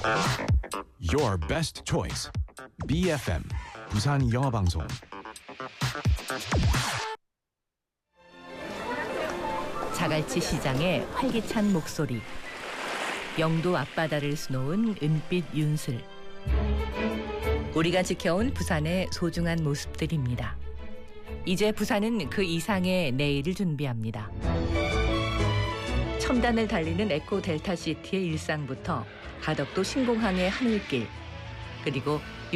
Your best choice. BFM 부산 영어방송. 자갈치 시장의 활기찬 목소리. 영도 앞바다를 수놓은 은빛 윤슬. 우리가 지켜온 부산의 소중한 모습들입니다. 이제 부산은 그 이상의 내일을 준비합니다. 첨단을 달리는 에코 델타시티의 일상부터 가덕도 신공항의 하늘길, 그리고